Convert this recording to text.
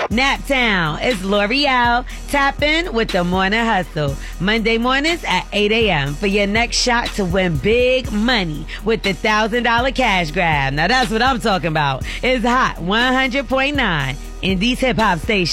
Naptown, it's L'Oreal. Tap in with the Morning Hustle. Monday mornings at 8 a.m. for your next shot to win big money with the $1,000 cash grab. Now that's what I'm talking about. It's Hot 100.9 Indies Hip Hop Station.